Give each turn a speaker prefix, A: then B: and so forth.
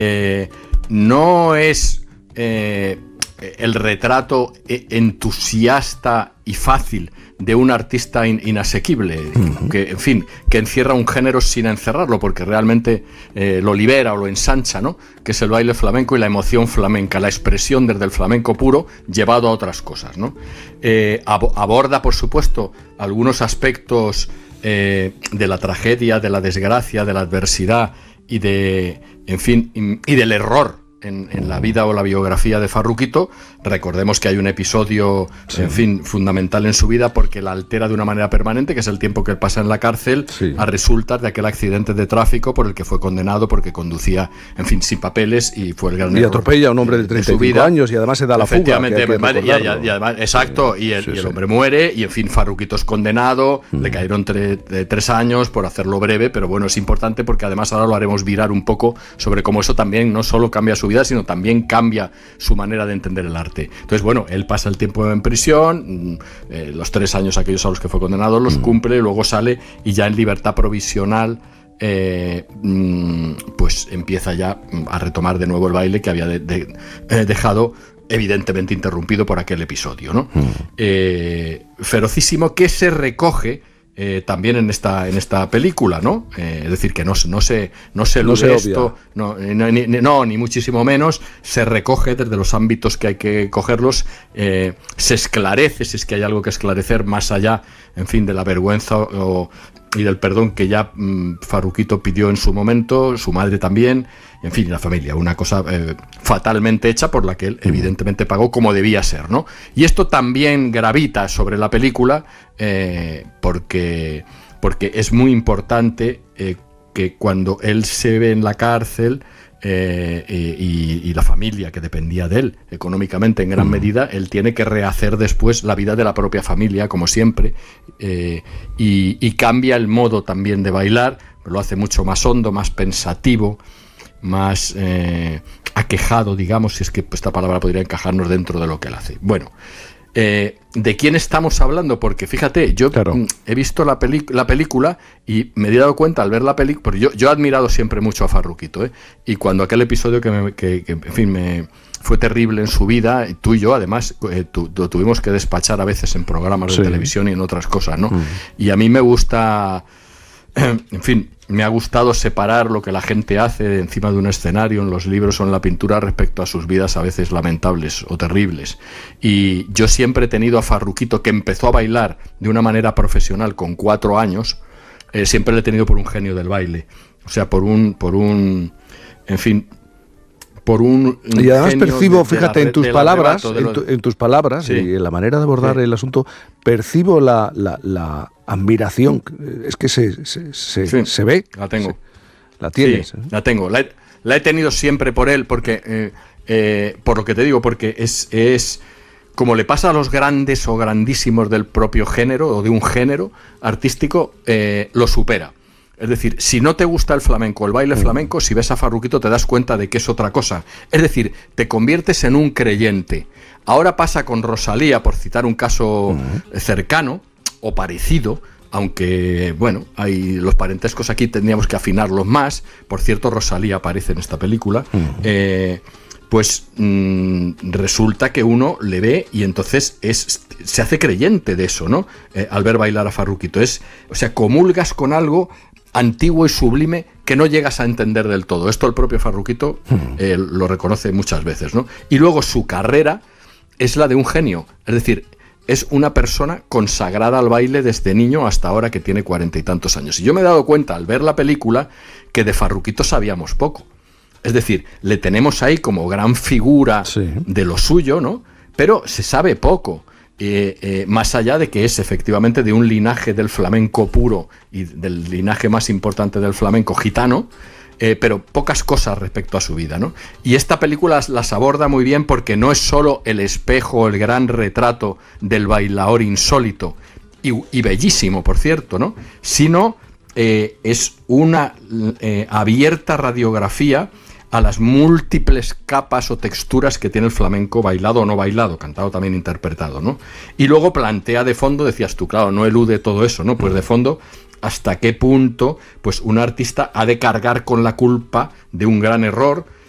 A: no es el retrato entusiasta y fácil de un artista inasequible, que, en fin, que encierra un género sin encerrarlo, porque realmente lo libera o lo ensancha, ¿no? Que es el baile flamenco y la emoción flamenca, la expresión desde el flamenco puro llevado a otras cosas, ¿no? Aborda, por supuesto, algunos aspectos de la tragedia, de la desgracia, de la adversidad y y del error en la vida o la biografía de Farruquito. Recordemos que hay un episodio, fundamental en su vida, porque la altera de una manera permanente, que es el tiempo que él pasa en la cárcel, a resultas de aquel accidente de tráfico por el que fue condenado porque conducía, sin papeles, y fue el gran error.
B: Y atropella a un hombre de 35 años y además se da la fuga.
A: Efectivamente, y además, exacto, y el hombre muere, y Farruquito es condenado, le cayeron 3 años por hacerlo breve, pero bueno, es importante porque además ahora lo haremos virar un poco sobre cómo eso también no solo cambia su vida, sino también cambia su manera de entender el arte. Entonces, bueno, él pasa el tiempo en prisión, los 3 años aquellos a los que fue condenado los cumple, luego sale y ya en libertad provisional pues empieza ya a retomar de nuevo el baile que había dejado evidentemente interrumpido por aquel episodio, ¿no? Ferocísimo, que se recoge también en esta película, ¿no? Es decir, que no se elude esto, ni muchísimo menos, se recoge desde los ámbitos que hay que cogerlos, se esclarece, si es que hay algo que esclarecer más allá, de la vergüenza y del perdón que ya Farruquito pidió en su momento, su madre también, la familia, una cosa fatalmente hecha por la que él evidentemente pagó como debía ser, ¿no? Y esto también gravita sobre la película porque es muy importante que cuando él se ve en la cárcel y la familia que dependía de él económicamente en gran medida, él tiene que rehacer después la vida de la propia familia, como siempre, y cambia el modo también de bailar, lo hace mucho más hondo, más pensativo, más aquejado, digamos, si es que esta palabra podría encajarnos dentro de lo que él hace. Bueno, ¿de quién estamos hablando? Porque fíjate, yo he visto la película y me he dado cuenta al ver la película, porque yo he admirado siempre mucho a Farruquito, y cuando aquel episodio me fue terrible en su vida, tú y yo además lo tuvimos que despachar a veces en programas de televisión y en otras cosas, ¿no? Y a mí me gusta, me ha gustado separar lo que la gente hace encima de un escenario, en los libros o en la pintura, respecto a sus vidas a veces lamentables o terribles. Y yo siempre he tenido a Farruquito, que empezó a bailar de una manera profesional con 4 años, siempre le he tenido por un genio del baile. O sea, por un
B: y además percibo, fíjate, en tus palabras y en la manera de abordar el asunto, percibo la admiración. Es que se ve.
A: La tengo.
B: La tienes.
A: Sí, la tengo. La he tenido siempre por él, porque por lo que te digo, porque es como le pasa a los grandes o grandísimos del propio género o de un género artístico, lo supera. Es decir, si no te gusta el flamenco, el baile flamenco, si ves a Farruquito te das cuenta de que es otra cosa. Es decir, te conviertes en un creyente. Ahora pasa con Rosalía, por citar un caso cercano o parecido, aunque, bueno, hay los parentescos aquí tendríamos que afinarlos más. Por cierto, Rosalía aparece en esta película. Resulta que uno le ve y entonces se hace creyente de eso, ¿no? Al ver bailar a Farruquito. O sea, comulgas con algo antiguo y sublime que no llegas a entender del todo. Esto el propio Farruquito lo reconoce muchas veces, ¿no? Y luego su carrera es la de un genio, es decir, es una persona consagrada al baile desde niño hasta ahora que tiene 40 y tantos años. Y yo me he dado cuenta al ver la película que de Farruquito sabíamos poco. Es decir, le tenemos ahí como gran figura de lo suyo, ¿no? Pero se sabe poco. Más allá de que es efectivamente de un linaje del flamenco puro y del linaje más importante del flamenco gitano, pero pocas cosas respecto a su vida, ¿no? Y esta película las aborda muy bien porque no es solo el espejo, el gran retrato del bailador insólito y bellísimo, por cierto, ¿no? Sino es una abierta radiografía a las múltiples capas o texturas que tiene el flamenco, bailado o no bailado, cantado también, interpretado, ¿no? Y luego plantea de fondo, decías tú, claro, no elude todo eso, ¿no? Pues de fondo, hasta qué punto pues un artista ha de cargar con la culpa de un gran error,